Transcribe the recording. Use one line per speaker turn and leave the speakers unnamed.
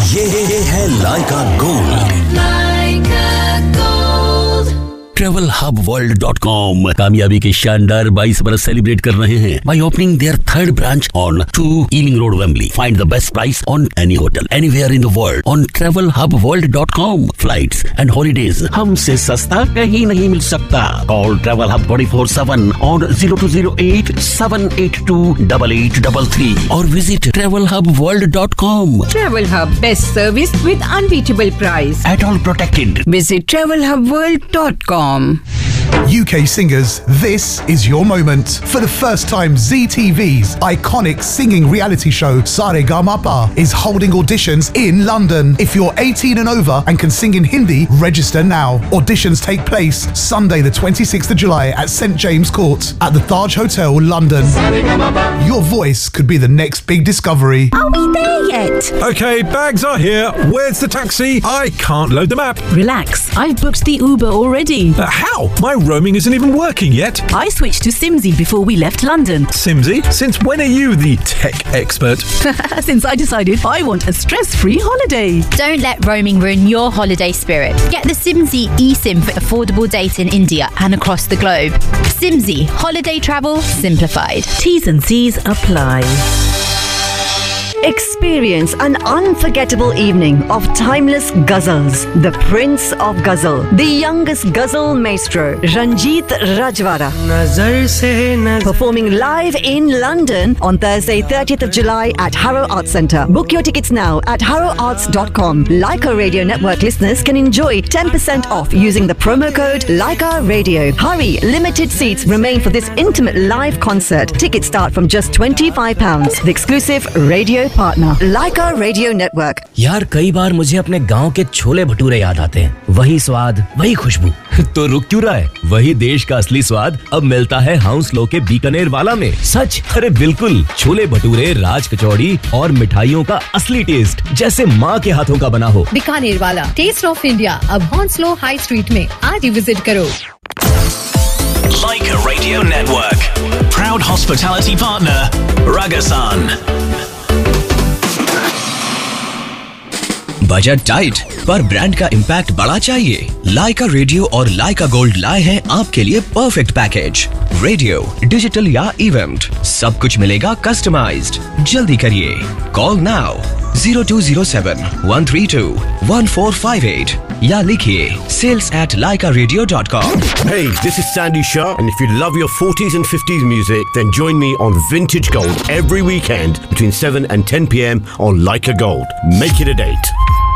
ये है लाइका gold. TravelHubWorld.com कामयाबी के शानदार 22 बरस सेलिब्रेट कर रहे हैं by opening their third branch on 2 Ealing Road, Wembley. Find the best price on any hotel anywhere in the world on TravelHubWorld.com. Flights and holidays हमसे सस्ता कहीं नहीं मिल सकता. Call Travel Hub 24/7 on 0208-782-8833 or visit TravelHubWorld.com.
Travel Hub, best service with unbeatable price.
At all protected.
Visit TravelHubWorld.com.
UK singers, this is your moment. For the first time, ZTV's iconic singing reality show Saregama is holding auditions in London. If you're 18 and over and can sing in Hindi, register now. Auditions take place Sunday the 26th of July at St James Court at the Taj Hotel, London. Your voice could be the next big discovery.
Are we there yet?
Okay, bags are here. Where's the taxi? I can't load the map.
Relax, I've booked the Uber already.
How? My roaming isn't even working yet.
I switched to Simsy before we left London.
Simsy? Since when are you the tech expert?
Since I decided I want a stress-free holiday.
Don't let roaming ruin your holiday spirit. Get the Simsy eSIM for affordable data in India and across the globe. Simsy, holiday travel simplified.
T's and C's apply.
Experience an unforgettable evening of timeless ghazals. The Prince of Ghazal, the youngest ghazal maestro, Ranjit Rajwara, performing live in London on Thursday 30th of July at Harrow Arts Centre. Book your tickets now at harrowarts.com. Leica Radio Network listeners can enjoy 10% off using the promo code Leica Radio. Hurry, limited seats remain for this intimate live concert. Tickets start from just £25. The exclusive radio partner, Leica Radio Network.
यार कई बार मुझे अपने गांव के छोले भटूरे याद आते हैं. वही स्वाद, वही खुशबू.
तो रुक क्यों रहा है? वही देश का असली स्वाद अब मिलता है हाउसलो के बीकानेर वाला में.
सच?
अरे बिल्कुल. छोले भटूरे, राज कचौड़ी और मिठाइयों का असली टेस्ट जैसे माँ के हाथों का बना हो.
बीकानेर वाला टेस्ट ऑफ इंडिया अब हाउसलो हाई स्ट्रीट में आज ही विजिट करो.
Leica Radio Network, proud hospitality partner, Ragasan.
Budget tight पर ब्रांड का इम्पैक्ट बड़ा चाहिए? लाइका रेडियो और लाइका गोल्ड लाए हैं आपके लिए परफेक्ट पैकेज. रेडियो, डिजिटल या इवेंट, सब कुछ मिलेगा कस्टमाइज्ड. जल्दी करिए. कॉल नाउ 0207-132-1458 या लिखिए sales@laikaradio.com.
Hey, this is Sandy Shah, and if you love your 40s and 50s music, then join me on Vintage Gold every weekend between 7 and 10 p.m. on Leica Gold. Make it a date.